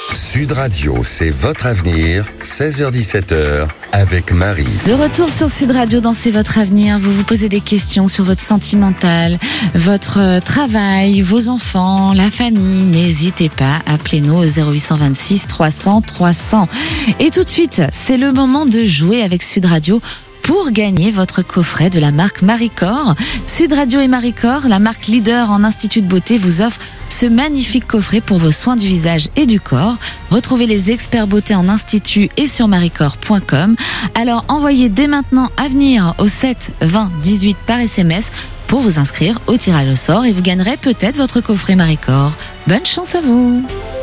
Sud Radio, c'est votre avenir, 16h-17h, avec Marie. De retour sur Sud Radio dans C'est votre avenir, vous vous posez des questions sur votre sentimental, votre travail, vos enfants, la famille. N'hésitez pas, appelez-nous au 0826 300 300. Et tout de suite, c'est le moment de jouer avec Sud Radio pour gagner votre coffret de la marque Maricor. Sud Radio et Maricor, la marque leader en institut de beauté, vous offre ce magnifique coffret pour vos soins du visage et du corps. Retrouvez les experts beauté en institut et sur maricor.com. Alors envoyez dès maintenant Avenir au 7 20 18 par SMS pour vous inscrire au tirage au sort et vous gagnerez peut-être votre coffret Maricor. Bonne chance à vous!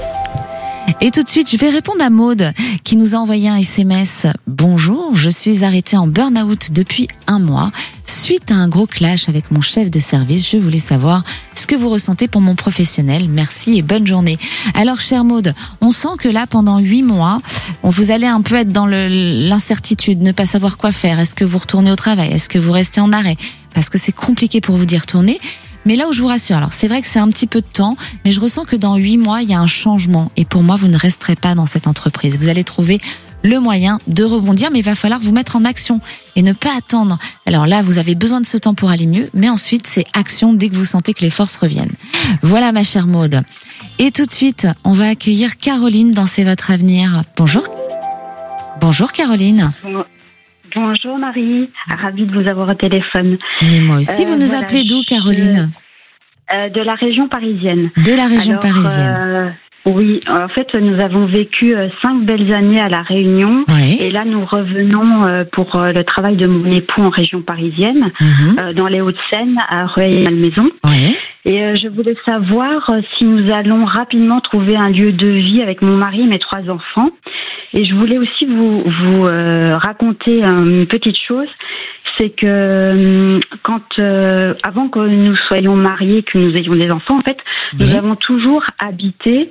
Et tout de suite, je vais répondre à Maude qui nous a envoyé un SMS. Bonjour, je suis arrêtée en burn-out depuis 1 mois. Suite à un gros clash avec mon chef de service, je voulais savoir ce que vous ressentez pour mon professionnel. Merci et bonne journée. Alors, chère Maude, on sent que là, pendant 8 mois, vous allez un peu être dans l'incertitude, ne pas savoir quoi faire. Est-ce que vous retournez au travail? Est-ce que vous restez en arrêt? Parce que c'est compliqué pour vous d'y retourner. Mais là où je vous rassure, alors c'est vrai que c'est un petit peu de temps, mais je ressens que dans 8 mois, il y a un changement. Et pour moi, vous ne resterez pas dans cette entreprise. Vous allez trouver le moyen de rebondir, mais il va falloir vous mettre en action et ne pas attendre. Alors là, vous avez besoin de ce temps pour aller mieux, mais ensuite, c'est action dès que vous sentez que les forces reviennent. Voilà, ma chère Maude. Et tout de suite, on va accueillir Caroline dans C'est votre avenir. Bonjour. Bonjour, Caroline. Bonjour Marie, ravie de vous avoir au téléphone. Mais moi aussi, vous nous appelez d'où, Caroline? De la région parisienne. De la région parisienne. Oui, en fait, nous avons vécu 5 belles années à La Réunion. Oui. Et là, nous revenons pour le travail de mon époux en région parisienne, dans les Hauts-de-Seine, à Rueil-Malmaison. Oui. Et je voulais savoir si nous allons rapidement trouver un lieu de vie avec mon mari et mes 3 enfants. Et je voulais aussi vous raconter une petite chose, c'est que avant que nous soyons mariés, que nous ayons des enfants, en fait, nous avons toujours habité.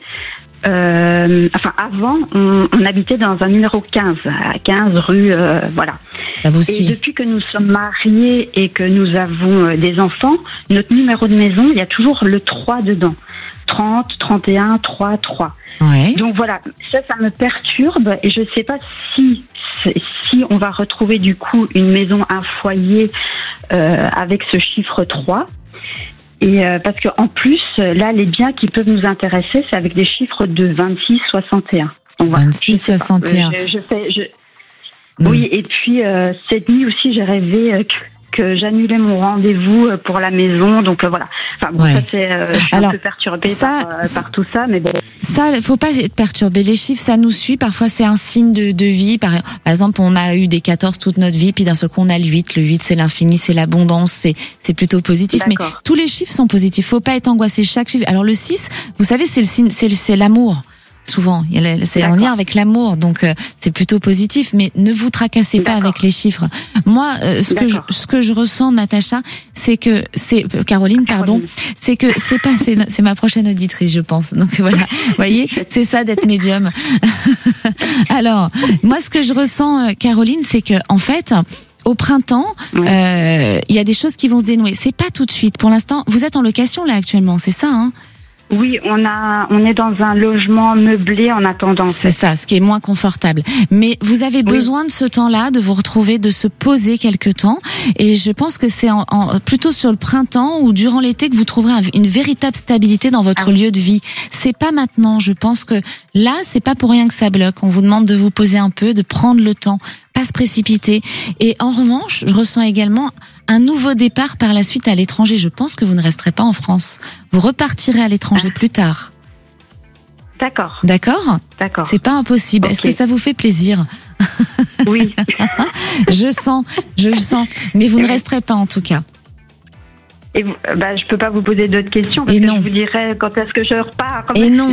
Avant, on habitait dans un numéro 15, à 15 rue, voilà. Ça vous suit. Et depuis que nous sommes mariés et que nous avons des enfants, notre numéro de maison, il y a toujours le 3 dedans. 30, 31, 3, 3. Ouais. Donc voilà, ça me perturbe et je ne sais pas si on va retrouver du coup une maison, un foyer avec ce chiffre 3. Et parce que en plus, là, les biens qui peuvent nous intéresser, c'est avec des chiffres de 26, 61. Donc, 26, 61. Oui, et puis cette nuit aussi, j'ai rêvé que j'annulais mon rendez-vous pour la maison, donc voilà. Enfin bon, ça c'est, je suis un peu perturbée par tout ça, mais bon. Ça, faut pas être perturbé. Les chiffres, ça nous suit. Parfois, c'est un signe de vie. Par exemple, on a eu des 14 toute notre vie, puis d'un seul coup, on a le 8. Le 8, c'est l'infini, c'est l'abondance, c'est plutôt positif. D'accord. Mais tous les chiffres sont positifs. Faut pas être angoissé. Chaque chiffre. Alors le 6, vous savez, c'est le signe, c'est l'amour. Souvent, c'est en lien avec l'amour, donc c'est plutôt positif. Mais ne vous tracassez pas avec les chiffres. Moi, ce que je ressens, Natacha, c'est que Caroline, pardon, c'est que c'est ma prochaine auditrice, je pense. Donc voilà, vous voyez, c'est ça d'être médium. Alors, moi, ce que je ressens, Caroline, c'est que en fait, au printemps, il y a des choses qui vont se dénouer. C'est pas tout de suite. Pour l'instant, vous êtes en location là actuellement, c'est ça, hein? Oui, on est dans un logement meublé en attendant. C'est ça, ce qui est moins confortable. Mais vous avez besoin de ce temps-là, de vous retrouver, de se poser quelque temps. Et je pense que c'est plutôt sur le printemps ou durant l'été que vous trouverez une véritable stabilité dans votre lieu de vie. C'est pas maintenant. Je pense que là, c'est pas pour rien que ça bloque. On vous demande de vous poser un peu, de prendre le temps, pas se précipiter. Et en revanche, je ressens également un nouveau départ par la suite à l'étranger. Je pense que vous ne resterez pas en France. Vous repartirez à l'étranger plus tard. D'accord. D'accord ? D'accord. C'est pas impossible. Okay. Est-ce que ça vous fait plaisir ? Oui. Je sens. Mais vous ne resterez pas en tout cas. Et je peux pas vous poser d'autres questions parce que je vous dirais quand est-ce que je repars.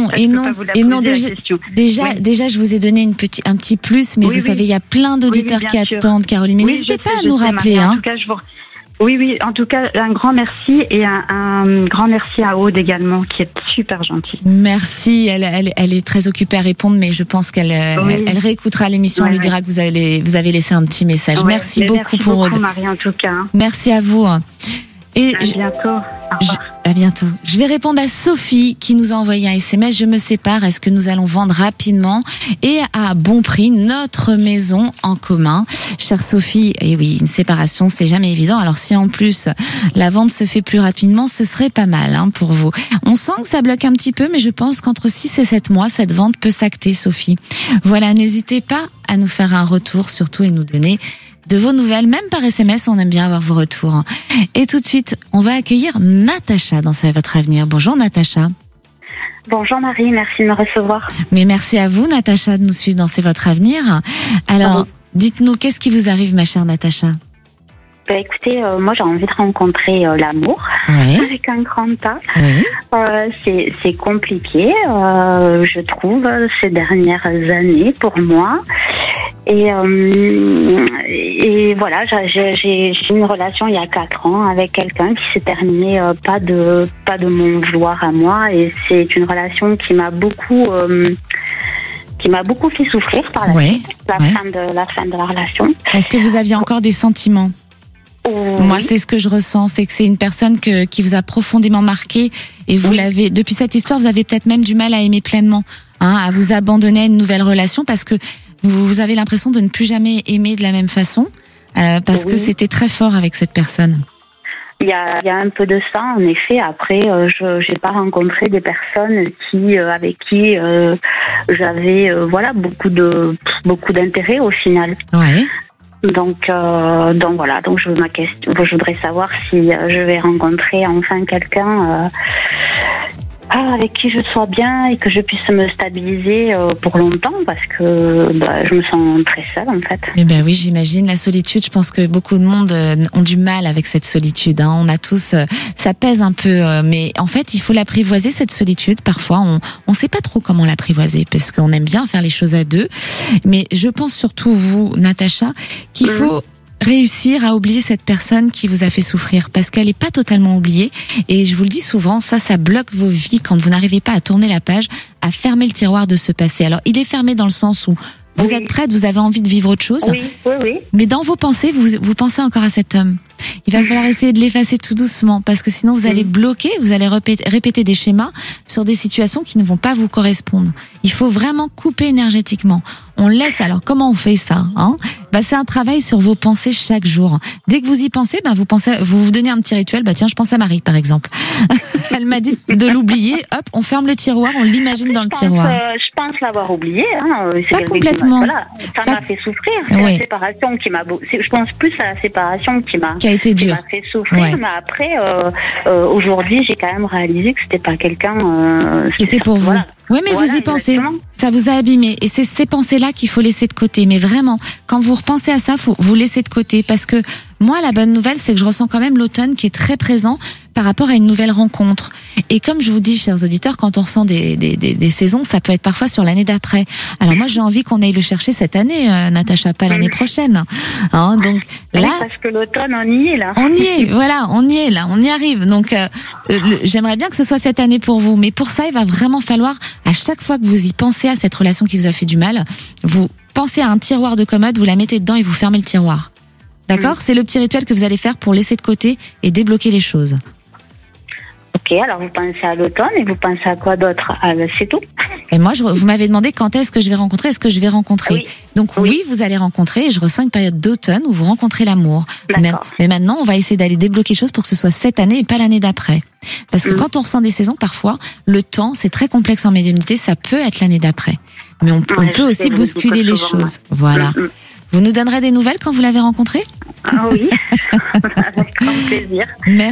Déjà, je vous ai donné un petit plus, mais vous savez, il y a plein d'auditeurs qui attendent, Caroline. Mais n'hésitez pas à nous rappeler. En tout cas, Oui, en tout cas, un grand merci et un grand merci à Aude également, qui est super gentille. Merci, elle est très occupée à répondre, mais je pense qu'elle réécoutera l'émission, elle lui dira que vous avez laissé un petit message. Merci beaucoup pour Aude. Merci beaucoup, Marie, en tout cas. Merci à vous. Et à bientôt. À bientôt. Je vais répondre à Sophie qui nous a envoyé un SMS. Je me sépare. Est-ce que nous allons vendre rapidement et à bon prix notre maison en commun? Chère Sophie, et oui, une séparation, c'est jamais évident. Alors si en plus la vente se fait plus rapidement, ce serait pas mal pour vous. On sent que ça bloque un petit peu, mais je pense qu'entre 6 et 7 mois, cette vente peut s'acter, Sophie. Voilà, n'hésitez pas à nous faire un retour surtout et nous donner de vos nouvelles, même par SMS, on aime bien avoir vos retours. Et tout de suite, on va accueillir Natacha dans C'est votre avenir. Bonjour Natacha. Bonjour Marie, merci de me recevoir. Mais merci à vous Natacha de nous suivre dans C'est votre avenir. Alors, dites-nous, qu'est-ce qui vous arrive ma chère Natacha? Écoutez, moi j'ai envie de rencontrer l'amour avec un grand A. C'est compliqué, je trouve, ces dernières années pour moi. Et voilà, j'ai une relation il y a 4 ans avec quelqu'un qui s'est terminée pas de mon vouloir à moi, et c'est une relation qui m'a beaucoup fait souffrir par la suite, la fin de la relation. Est-ce que vous aviez encore des sentiments? Moi, c'est ce que je ressens, c'est que c'est une personne qui vous a profondément marqué, et vous l'avez, depuis cette histoire, vous avez peut-être même du mal à aimer pleinement, à vous abandonner à une nouvelle relation parce que vous avez l'impression de ne plus jamais aimer de la même façon, parce que c'était très fort avec cette personne. Il y a un peu de ça, en effet. Après, j'ai pas rencontré des personnes avec qui j'avais beaucoup d'intérêt au final. Ouais. Donc voilà. Donc je voudrais savoir si je vais rencontrer enfin quelqu'un avec qui je sois bien et que je puisse me stabiliser pour longtemps, parce que je me sens très seule en fait. Eh ben oui, j'imagine la solitude. Je pense que beaucoup de monde ont du mal avec cette solitude. On a tous, ça pèse un peu, mais en fait, il faut l'apprivoiser cette solitude. Parfois, on sait pas trop comment l'apprivoiser parce qu'on aime bien faire les choses à deux. Mais je pense surtout vous, Natacha, qu'il faut réussir à oublier cette personne qui vous a fait souffrir, parce qu'elle n'est pas totalement oubliée, et je vous le dis souvent, ça bloque vos vies quand vous n'arrivez pas à tourner la page, à fermer le tiroir de ce passé. Alors il est fermé dans le sens où vous êtes prête, vous avez envie de vivre autre chose, mais dans vos pensées, vous pensez encore à cet homme. Il va falloir essayer de l'effacer tout doucement, parce que sinon vous allez bloquer, vous allez répéter des schémas sur des situations qui ne vont pas vous correspondre. Il faut vraiment couper énergétiquement. On laisse. Alors comment on fait ça, c'est un travail sur vos pensées chaque jour. Dès que vous y pensez, vous donnez un petit rituel. Tiens, je pense à Marie par exemple. Elle m'a dit de l'oublier. Hop, on ferme le tiroir, on l'imagine dans le tiroir. Je pense l'avoir oublié. Pas complètement. Ça m'a fait souffrir. C'est la séparation qui m'a. Je pense plus à la séparation qui m'a été dure. Qui m'a fait souffrir. Mais après, aujourd'hui, j'ai quand même réalisé que c'était pas quelqu'un qui était pour vous. Voilà. Oui, mais vous y pensez. Ça vous a abîmé. Et c'est ces pensées-là qu'il faut laisser de côté. Mais vraiment, quand vous repensez à ça, faut vous laisser de côté. Parce que moi, la bonne nouvelle, c'est que je ressens quand même l'automne qui est très présent par rapport à une nouvelle rencontre. Et comme je vous dis, chers auditeurs, quand on ressent des saisons, ça peut être parfois sur l'année d'après. Alors moi, j'ai envie qu'on aille le chercher cette année, Natacha, pas l'année prochaine. Donc là, parce que l'automne, on y est là. On y est, voilà, on y est là, on y arrive. Donc j'aimerais bien que ce soit cette année pour vous. Mais pour ça, il va vraiment falloir, à chaque fois que vous y pensez à cette relation qui vous a fait du mal, vous pensez à un tiroir de commode, vous la mettez dedans et vous fermez le tiroir. D'accord ? C'est le petit rituel que vous allez faire pour laisser de côté et débloquer les choses. Ok, alors vous pensez à l'automne et vous pensez à quoi d'autre ? C'est tout ? Et moi, vous m'avez demandé quand est-ce que je vais rencontrer, est-ce que je vais rencontrer. Oui. Donc oui, vous allez rencontrer, et je ressens une période d'automne où vous rencontrez l'amour. Mais maintenant, on va essayer d'aller débloquer les choses pour que ce soit cette année et pas l'année d'après. Parce que quand on ressent des saisons, parfois, le temps, c'est très complexe en médiumnité, ça peut être l'année d'après. Mais on peut aussi bousculer les choses. Voilà. Vous nous donnerez des nouvelles quand vous l'avez rencontré ? Oui, avec grand plaisir.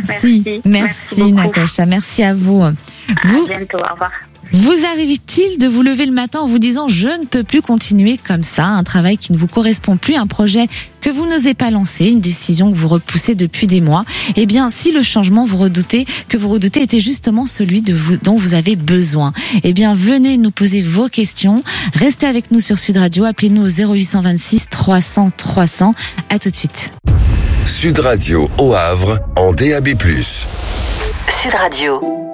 Merci Natacha, merci à vous. À bientôt, au revoir. Vous arrive-t-il de vous lever le matin en vous disant « Je ne peux plus continuer comme ça », un travail qui ne vous correspond plus, un projet que vous n'osez pas lancer, une décision que vous repoussez depuis des mois ? Eh bien, si le changement que vous redoutez était justement celui dont vous avez besoin, eh bien, venez nous poser vos questions. Restez avec nous sur Sud Radio, appelez-nous au 0826 300 300. À tout de suite. Sud Radio au Havre en DAB+. Sud Radio.